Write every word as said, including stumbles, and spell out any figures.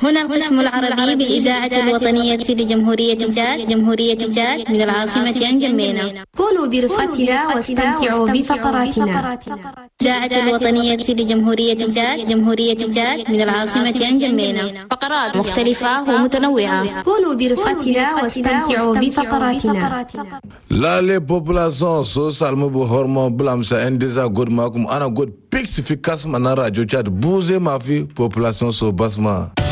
هنا القسم العربي بالإذاعة الوطنية لجمهورية تشاد جمهورية تشاد من العاصمة نجمينا. كونوا برفقتنا واستمتعوا بفقراتنا. إذاعة الوطنية لجمهورية تشاد جمهورية تشاد من العاصمة نجمينا. فقرات مختلفة ومتنوعة. كونوا برفقتنا واستمتعوا بفقراتنا. لا لي population so salmo bu hormo blam sa endeza god makum ana god pix fi kasma na radio chat bouger ma fi population so basma.